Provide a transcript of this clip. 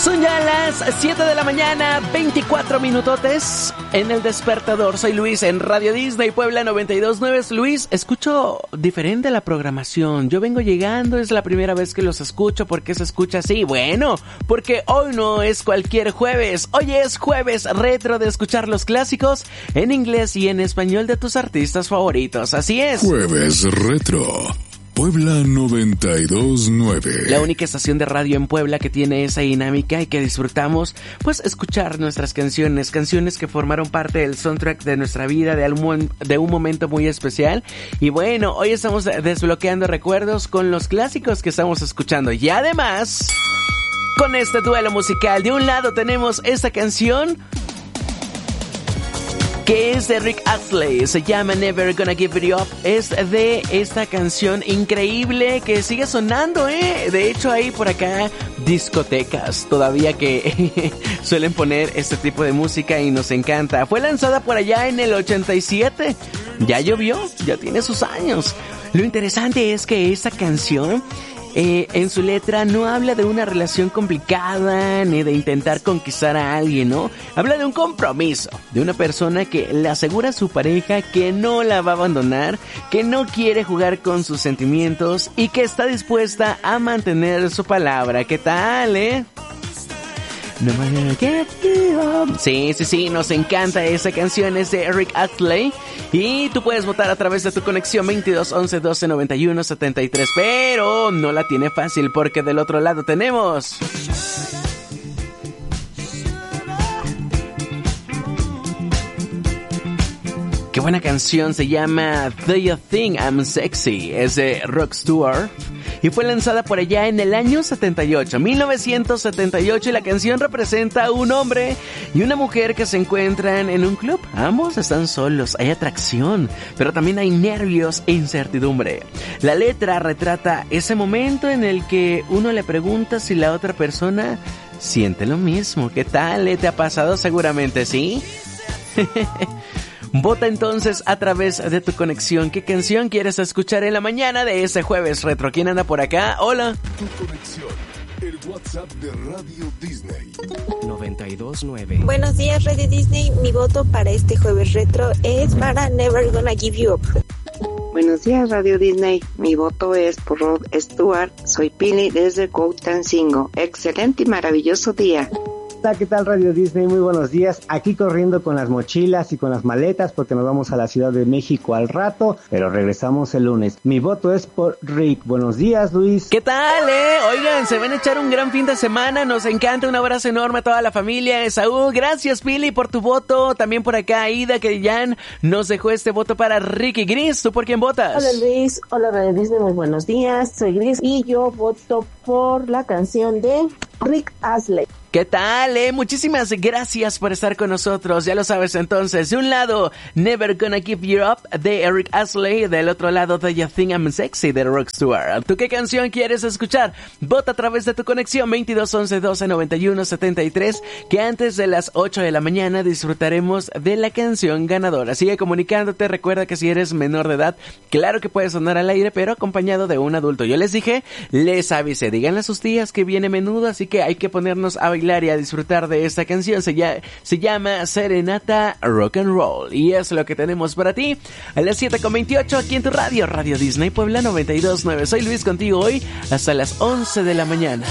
Son ya las 7 de la mañana, 24 minutotes en el despertador. Soy Luis en Radio Disney Puebla 92.9. Luis, escucho diferente la programación. Yo vengo llegando, es la primera vez que los escucho. ¿Por qué se escucha así? Bueno, porque hoy no es cualquier jueves. Hoy es jueves retro de escuchar los clásicos en inglés y en español de tus artistas favoritos. Así es. Jueves retro. Puebla 92.9. La única estación de radio en Puebla que tiene esa dinámica y que disfrutamos, pues, escuchar nuestras canciones que formaron parte del soundtrack de nuestra vida, de un momento muy especial. Y bueno, hoy estamos desbloqueando recuerdos con los clásicos que estamos escuchando. Y además, con este duelo musical, de un lado tenemos esta canción que es de Rick Astley, se llama Never Gonna Give It Up. Es de esta canción increíble que sigue sonando, De hecho hay por acá discotecas todavía que suelen poner este tipo de música y nos encanta. Fue lanzada por allá en el 87. Ya llovió, ya tiene sus años. Lo interesante es que esta canción en su letra no habla de una relación complicada ni de intentar conquistar a alguien, ¿no? Habla de un compromiso, de una persona que le asegura a su pareja que no la va a abandonar, que no quiere jugar con sus sentimientos y que está dispuesta a mantener su palabra. ¿Qué tal, No me get up. Sí, nos encanta esa canción, es de Rick Astley. Y tú puedes votar a través de tu conexión 22 11 12 91 73. Pero no la tiene fácil porque del otro lado tenemos... Qué buena canción, se llama Do You Think I'm Sexy, es de Rod Stewart y fue lanzada por allá en el año 1978 y la canción representa a un hombre y una mujer que se encuentran en un club. Ambos están solos, hay atracción, pero también hay nervios e incertidumbre. La letra retrata ese momento en el que uno le pregunta si la otra persona siente lo mismo. ¿Qué tal? ¿Te ha pasado? Seguramente sí. Vota entonces a través de tu conexión. ¿Qué canción quieres escuchar en la mañana de ese jueves retro? ¿Quién anda por acá? Hola. Tu conexión, el WhatsApp de Radio Disney 92.9. Buenos días, Radio Disney. Mi voto para este jueves retro es para Never Gonna Give You Up. Buenos días, Radio Disney. Mi voto es por Rod Stewart. Soy Pili desde Cuauhtémoc. Excelente y maravilloso día. Hola, ¿qué tal, Radio Disney? Muy buenos días. Aquí corriendo con las mochilas y con las maletas porque nos vamos a la Ciudad de México al rato, pero regresamos el lunes. Mi voto es por Rick. Buenos días, Luis. ¿Qué tal, Oigan, se van a echar un gran fin de semana. Nos encanta. Un abrazo enorme a toda la familia. Esaú, gracias, Pili, por tu voto. También por acá, Aida, que ya nos dejó este voto para Ricky. Gris, ¿tú por quién votas? Hola, Luis. Hola, Radio Disney. Muy buenos días. Soy Gris y yo voto por la canción de Rick Astley. ¿Qué tal, Muchísimas gracias por estar con nosotros. Ya lo sabes entonces. De un lado, Never Gonna Give You Up de Rick Astley. Del otro lado, Do You Think I'm Sexy de Rod Stewart. ¿Tú qué canción quieres escuchar? Vota a través de tu conexión 22 11 12 91 73. Que antes de las 8 de la mañana disfrutaremos de la canción ganadora. Sigue comunicándote. Recuerda que si eres menor de edad, claro que puedes sonar al aire, pero acompañado de un adulto. Yo les dije, les avisé. Díganle a sus tías que viene menudo, así que hay que ponernos a bailar y a disfrutar de esta canción. Se llama Serenata Rock and Roll y es lo que tenemos para ti a las 7:28 aquí en tu radio, Radio Disney Puebla 92.9. Soy Luis contigo hoy hasta las 11 de la mañana.